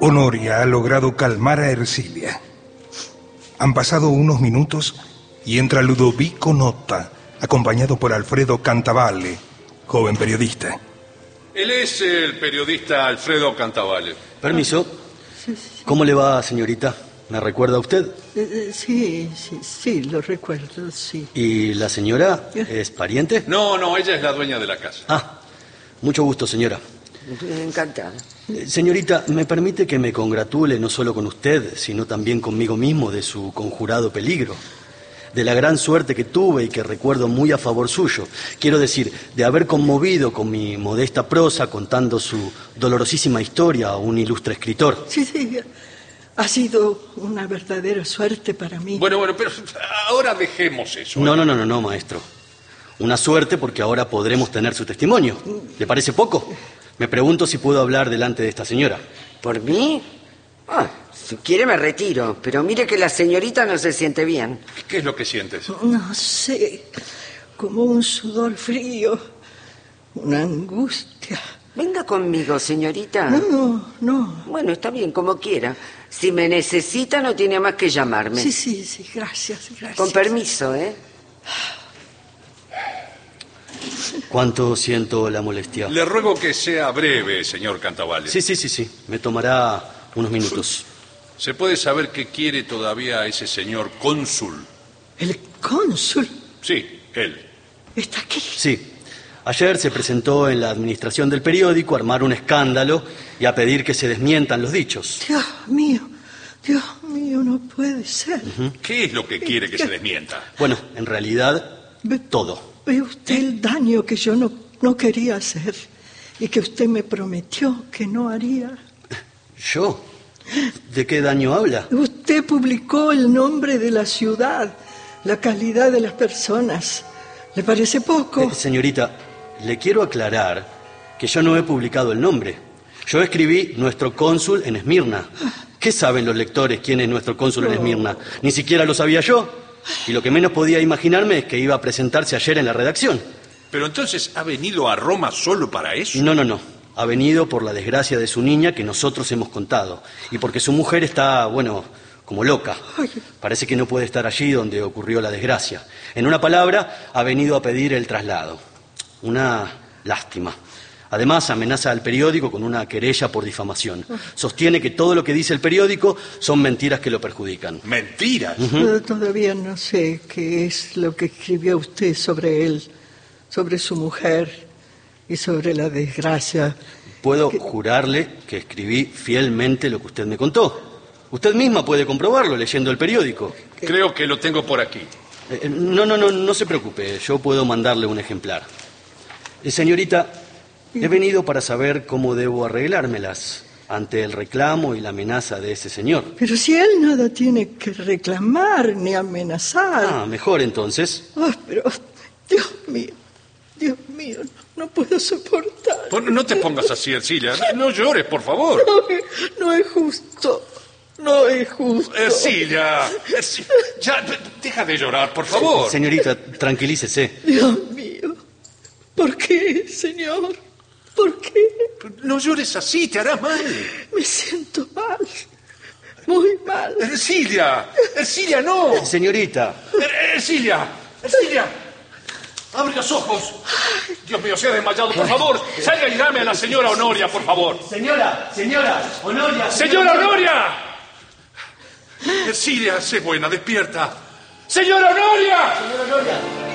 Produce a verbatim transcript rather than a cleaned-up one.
Honoria ha logrado calmar a Ercilia. Han pasado unos minutos y entra Ludovico Notta, acompañado por Alfredo Cantavalle, joven periodista. Él es el periodista Alfredo Cantavalle. Permiso. ¿Cómo le va, señorita? ¿Me recuerda usted? Eh, sí, sí, sí, lo recuerdo, sí. ¿Y la señora es pariente? No, no, ella es la dueña de la casa. Ah, mucho gusto, señora. Encantada. Eh, Señorita, ¿me permite que me congratule no solo con usted, sino también conmigo mismo de su conjurado peligro? De la gran suerte que tuve y que recuerdo muy a favor suyo. Quiero decir, de haber conmovido con mi modesta prosa contando su dolorosísima historia a un ilustre escritor. Sí, sí, ha sido una verdadera suerte para mí. Bueno, bueno, pero ahora dejemos eso. No, no, no, no, no, maestro. Una suerte porque ahora podremos tener su testimonio. ¿Le parece poco? Me pregunto si puedo hablar delante de esta señora. ¿Por mí? Ah, si quiere me retiro, pero mire que la señorita no se siente bien. ¿Qué es lo que sientes? No sé, como un sudor frío, una angustia. Venga conmigo, señorita. No, no. Bueno, está bien, como quiera. Si me necesita, no tiene más que llamarme. Sí, sí, sí, gracias, gracias. Con permiso, ¿eh? ¿Cuánto siento la molestia? Le ruego que sea breve, señor Cantavalle. Sí, sí, sí, sí. Me tomará unos minutos. ¿Se puede saber qué quiere todavía ese señor cónsul? ¿El cónsul Sí, él. está aquí? Sí. Ayer se presentó en la administración del periódico a armar un escándalo y a pedir que se desmientan los dichos. Dios mío, Dios mío, no puede ser. ¿Qué es lo que quiere que se desmienta? Bueno, en realidad, todo. ¿Ve usted el daño que yo no, no quería hacer y que usted me prometió que no haría? ¿Yo? ¿De qué daño habla? Usted publicó el nombre de la ciudad, la calidad de las personas. ¿Le parece poco? Eh, señorita, le quiero aclarar que yo no he publicado el nombre. Yo escribí nuestro cónsul en Esmirna. ¿Qué saben los lectores quién es nuestro cónsul en Esmirna? Ni siquiera lo sabía yo. Y lo que menos podía imaginarme es que iba a presentarse ayer en la redacción. ¿Pero entonces ha venido a Roma solo para eso? No, no, no. Ha venido por la desgracia de su niña que nosotros hemos contado. Y porque su mujer está, bueno, como loca. Parece que no puede estar allí donde ocurrió la desgracia. En una palabra, ha venido a pedir el traslado. Una lástima. Además, amenaza al periódico con una querella por difamación. Sostiene que todo lo que dice el periódico son mentiras que lo perjudican. ¿Mentiras? Yo todavía no sé qué es lo que escribió usted sobre él, sobre su mujer y sobre la desgracia. Puedo jurarle que escribí fielmente lo que usted me contó. Usted misma puede comprobarlo leyendo el periódico. Creo que lo tengo por aquí. Eh, no, no, no, no se preocupe. Yo puedo mandarle un ejemplar. Eh, señorita, he venido para saber cómo debo arreglármelas ante el reclamo y la amenaza de ese señor. Pero si él nada tiene que reclamar ni amenazar. Ah, mejor entonces. Ah, pero, Dios mío, Dios mío, no, no puedo soportar. Pues no te pongas así, Ercilia. No llores, por favor. No, no es justo, no es justo. Ercilia, Ercilia, ya, deja de llorar, por favor. Señorita, tranquilícese. Dios mío, ¿por qué, señor? ¿Por qué? No llores así, te hará mal. Me siento mal, muy mal. Ercilia, Ercilia, no. Señorita. Er- Ercilia, Ercilia. Abre los ojos. Dios mío, se ha desmayado. Por favor, salga y dame a la señora Honoria, por favor. Señora, señora, Honoria. ¡Señora Honoria! Ercilia, sé buena, despierta. ¡Señora Honoria! Señora Honoria.